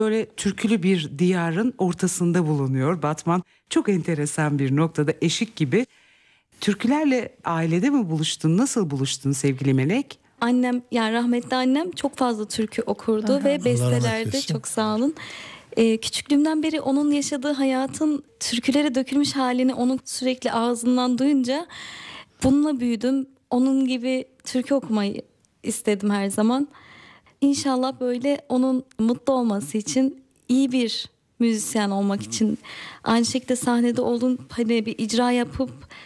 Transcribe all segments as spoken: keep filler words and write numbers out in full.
Böyle türkülü bir diyarın ortasında bulunuyor Batman. Çok enteresan bir noktada, eşik gibi. Türkülerle ailede mi buluştun? Nasıl buluştun sevgili Melek? Annem, yani rahmetli annem çok fazla türkü okurdu Aha. ve Allah rahmet bestelerde. eylesin. Çok sağ olun. Ee, küçüklüğümden beri onun yaşadığı hayatın türkülere dökülmüş halini onun sürekli ağzından duyunca bununla büyüdüm. Onun gibi türkü okumayı istedim her zaman. İnşallah böyle onun mutlu olması için, iyi bir müzisyen olmak için, aynı şekilde sahnede olduğum hani bir icra yapıp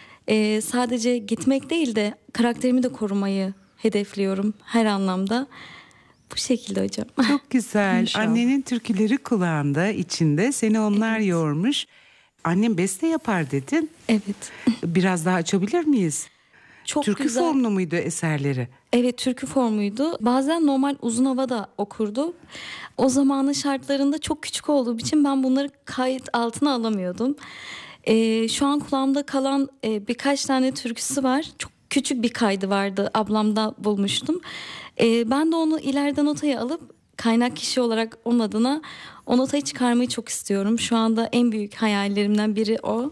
e, sadece gitmek değil de karakterimi de korumayı hedefliyorum her anlamda. Bu şekilde hocam. Çok güzel. İnşallah. Annenin türküleri kulağında, içinde. Seni onlar Evet. yormuş. Annem beste yapar dedin. Evet. Biraz daha açabilir miyiz? Çok Türkü güzel. formlu muydu eserleri? Evet, türkü formuydu. Bazen normal uzun hava da okurdu. O zamanın şartlarında çok küçük olduğum için ben bunları kayıt altına alamıyordum. Ee, şu an kulağımda kalan e, birkaç tane türküsü var. Çok küçük bir kaydı vardı. Ablamda bulmuştum. Ee, ben de onu ileride notaya alıp kaynak kişi olarak onun adına o notayı çıkarmayı çok istiyorum. Şu anda en büyük hayallerimden biri o.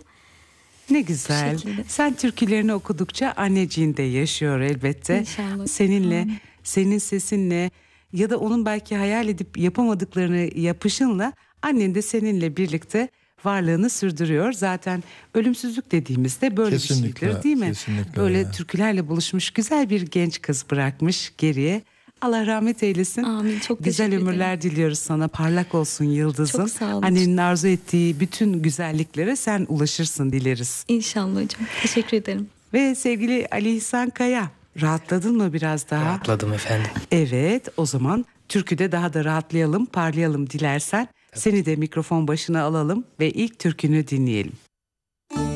Ne güzel. şekilde. Sen türkülerini okudukça anneciğin de yaşıyor elbette. İnşallah. Seninle, Amin. senin sesinle ya da onun belki hayal edip yapamadıklarını yapışınla annen de seninle birlikte varlığını sürdürüyor. Zaten ölümsüzlük dediğimizde böyle Kesinlikle, bir şeydir, değil mi? kesinlikle Böyle öyle. türkülerle buluşmuş güzel bir genç kız bırakmış geriye. Allah rahmet eylesin. Amin, çok Güzel teşekkür ömürler diliyoruz sana. Parlak olsun yıldızın. Çok sağ olun. Annenin arzu ettiği bütün güzelliklere sen ulaşırsın dileriz. İnşallah hocam. Teşekkür ederim. Ve sevgili Ali İhsan Kaya, rahatladın mı biraz daha? Rahatladım efendim. Evet, o zaman türküde daha da rahatlayalım, parlayalım dilersen. Seni de mikrofon başına alalım ve ilk türkünü dinleyelim.